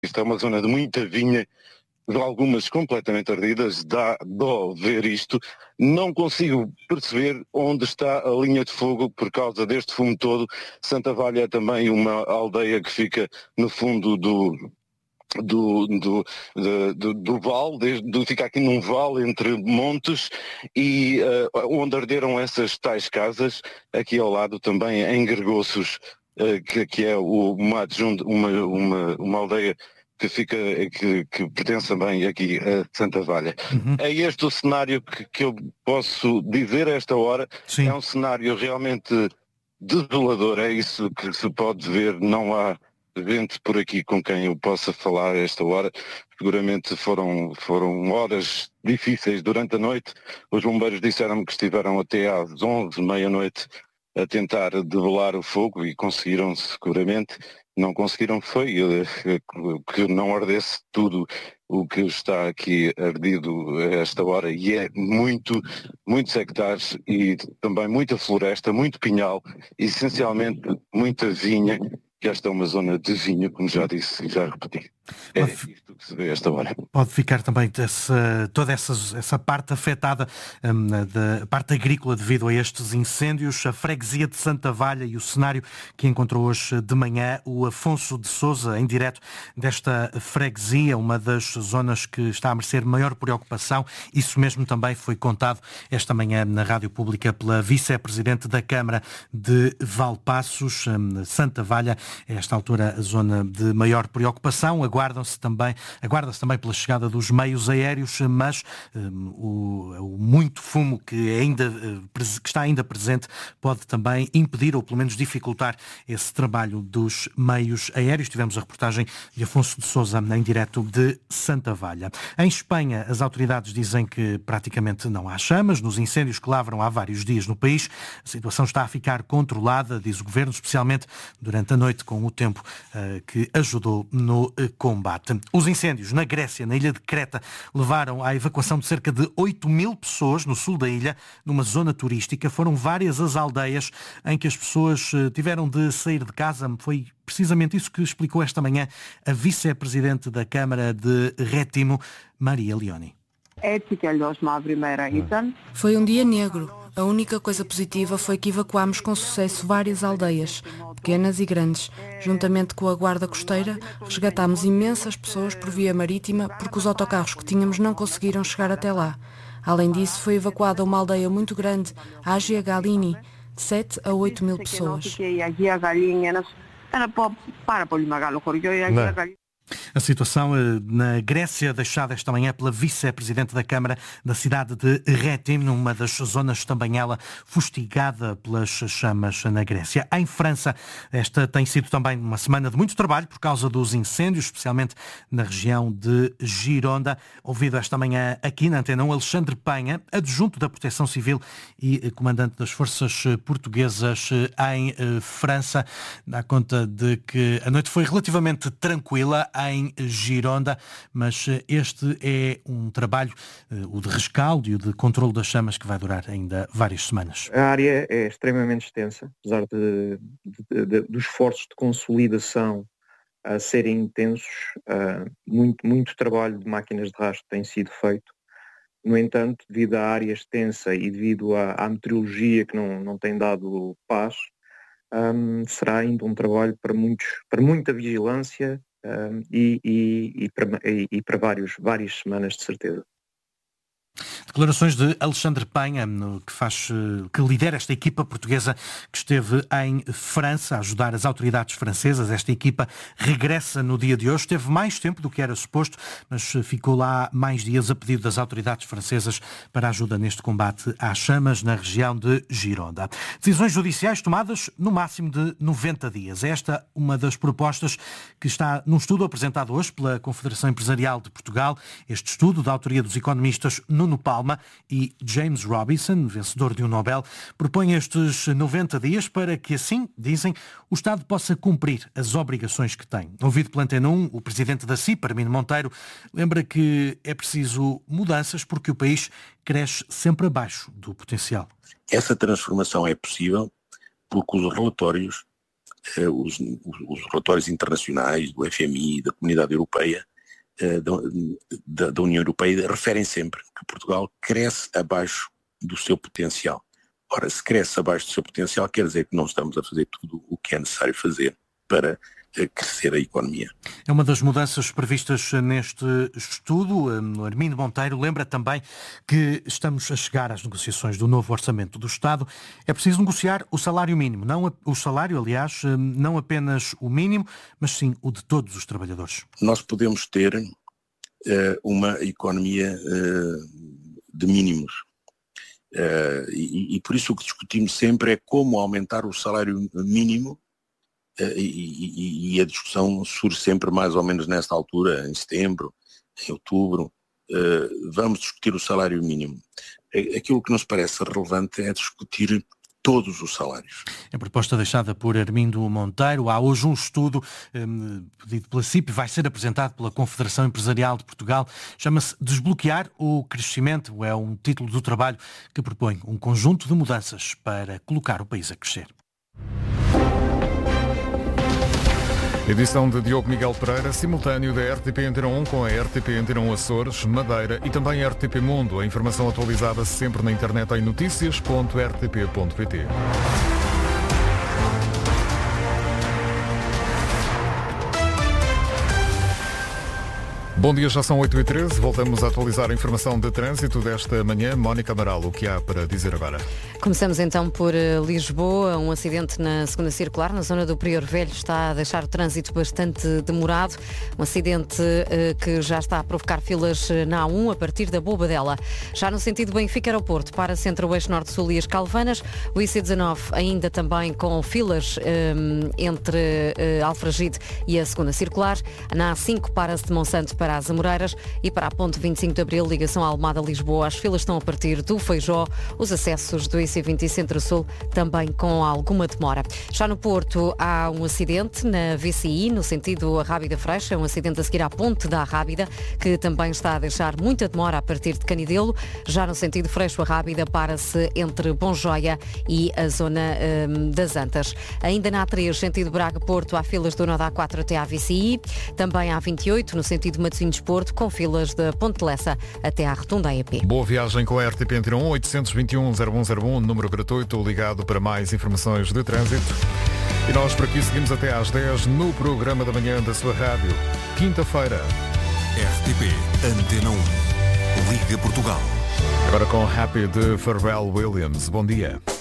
Isto é uma zona de muita vinha, de algumas completamente ardidas, dá dó ver isto. Não consigo perceber onde está a linha de fogo por causa deste fumo todo. Santa Valha é também uma aldeia que fica no fundo do vale, fica aqui num vale entre montes e onde arderam essas tais casas, aqui ao lado também em Gregoços, que é uma aldeia que pertence também aqui a Santa Valha. É este o cenário que eu posso dizer a esta hora. Sim. É um cenário realmente desolador, é isso que se pode ver, não há gente por aqui com quem eu possa falar a esta hora. Seguramente foram horas difíceis durante a noite. Os bombeiros disseram-me que estiveram até às 11, meia-noite, a tentar debelar o fogo e conseguiram seguramente. Não conseguiram foi que não ardesse tudo o que está aqui ardido a esta hora, e é muitos hectares e também muita floresta, muito pinhal, essencialmente muita vinha, que esta é uma zona de vinho, como já disse e já repeti. É isto que se vê a esta hora. Pode ficar também toda essa parte afetada, da parte agrícola devido a estes incêndios, a freguesia de Santa Valha e o cenário que encontrou hoje de manhã o Afonso de Sousa, em direto desta freguesia, uma das zonas que está a merecer maior preocupação. Isso mesmo também foi contado esta manhã na Rádio Pública pela vice-presidente da Câmara de Valpaços. Santa Valha, a esta altura, a zona de maior preocupação. Aguarda-se também pela chegada dos meios aéreos, mas o muito fumo que está ainda presente pode também impedir ou pelo menos dificultar esse trabalho dos meios aéreos. Tivemos a reportagem de Afonso de Sousa em direto de Santa Valha. Em Espanha, as autoridades dizem que praticamente não há chamas nos incêndios que lavram há vários dias no país. A situação está a ficar controlada, diz o governo, especialmente durante a noite, com o tempo que ajudou no combate. Os incêndios na Grécia, na ilha de Creta, levaram à evacuação de cerca de 8.000 pessoas no sul da ilha, numa zona turística. Foram várias as aldeias em que as pessoas tiveram de sair de casa. Foi precisamente isso que explicou esta manhã a vice-presidente da Câmara de Rétimo, Maria Leoni. Foi um dia negro. A única coisa positiva foi que evacuámos com sucesso várias aldeias, pequenas e grandes. Juntamente com a Guarda Costeira, resgatámos imensas pessoas por via marítima porque os autocarros que tínhamos não conseguiram chegar até lá. Além disso, foi evacuada uma aldeia muito grande, a Agia Galini, de 7 a 8.000 pessoas. A situação na Grécia, deixada esta manhã pela vice-presidente da Câmara da cidade de Rétimo, numa das zonas também ela fustigada pelas chamas na Grécia. Em França, esta tem sido também uma semana de muito trabalho por causa dos incêndios, especialmente na região de Gironda. Ouvido esta manhã aqui na Antena 1, Alexandre Penha, adjunto da Proteção Civil e comandante das Forças Portuguesas em França, dá conta de que a noite foi relativamente tranquila em Gironda, mas este é um trabalho, o de rescaldo e o de controle das chamas, que vai durar ainda várias semanas. A área é extremamente extensa, apesar dos esforços de consolidação a serem intensos, muito trabalho de máquinas de rastro tem sido feito. No entanto, devido à área extensa e devido à meteorologia que não tem dado paz, será ainda um trabalho para muita vigilância, e para várias semanas de certeza. Declarações de Alexandre Penha, que lidera esta equipa portuguesa que esteve em França a ajudar as autoridades francesas. Esta equipa regressa no dia de hoje. Teve mais tempo do que era suposto, mas ficou lá mais dias a pedido das autoridades francesas para ajuda neste combate às chamas na região de Gironda. Decisões judiciais tomadas no máximo de 90 dias. Esta uma das propostas que está num estudo apresentado hoje pela Confederação Empresarial de Portugal. Este estudo, da autoria dos economistas Nuno Palma e James Robinson, vencedor de um Nobel, propõe estes 90 dias para que, assim, dizem, o Estado possa cumprir as obrigações que tem. Ouvido pela Antena 1, o presidente da CIP, Armindo Monteiro, lembra que é preciso mudanças porque o país cresce sempre abaixo do potencial. Essa transformação é possível porque os relatórios os relatórios internacionais do FMI, da Comunidade Europeia, da União Europeia, referem sempre que Portugal cresce abaixo do seu potencial. Ora, se cresce abaixo do seu potencial, quer dizer que não estamos a fazer tudo o que é necessário fazer para crescer a economia. É uma das mudanças previstas neste estudo. Armindo Monteiro lembra também que estamos a chegar às negociações do novo orçamento do Estado. É preciso negociar o salário mínimo, não apenas o mínimo, mas sim o de todos os trabalhadores. Nós podemos ter uma economia de mínimos. E por isso o que discutimos sempre é como aumentar o salário mínimo, e a discussão surge sempre mais ou menos nesta altura, em setembro, em outubro. Vamos discutir o salário mínimo. Aquilo que nos parece relevante é discutir todos os salários. A proposta deixada por Armindo Monteiro. Há hoje um estudo pedido pela CIP, vai ser apresentado pela Confederação Empresarial de Portugal. Chama-se Desbloquear o Crescimento. É um título do trabalho que propõe um conjunto de mudanças para colocar o país a crescer. Edição de Diogo Miguel Pereira, simultâneo da RTP Antena 1 com a RTP Antena 1 Açores, Madeira e também a RTP Mundo. A informação atualizada sempre na internet em noticias.rtp.pt. Bom dia, já são 8h13, voltamos a atualizar a informação de trânsito desta manhã. Mónica Amaral, o que há para dizer agora? Começamos então por Lisboa. Um acidente na segunda circular, na zona do Prior Velho, está a deixar o trânsito bastante demorado. Um acidente que já está a provocar filas na A1 a partir da Bobadela. Já no sentido Benfica-Aeroporto, para Centro-Oeste Norte-Sul e as Calvanas. O IC19 ainda também com filas entre Alfragide e a segunda circular. Na A5 para-se de Monsanto para as Amoreiras e para a ponte 25 de Abril, ligação Almada-Lisboa. As filas estão a partir do Feijó, os acessos do IC20 e Centro-Sul também com alguma demora. Já no Porto há um acidente na VCI, no sentido Arrábida-Freixa, um acidente a seguir à ponte da Arrábida, que também está a deixar muita demora a partir de Canidelo. Já no sentido Freixo-Arrábida, para-se entre Bonjoia e a zona das Antas. Ainda na A3, sentido Braga-Porto, há filas do nó da A4 até à VCI. Também há 28, no sentido Matosinhos-Porto, com filas da Ponte Lessa até à Rotunda EP. Boa viagem com a RTP Antena 1, 821-0101, número gratuito, ligado para mais informações de trânsito. E nós por aqui seguimos até às 10 no programa da manhã da sua rádio. Quinta-feira. RTP Antena 1. Liga Portugal. Agora com Happy de Pharrell Williams. Bom dia.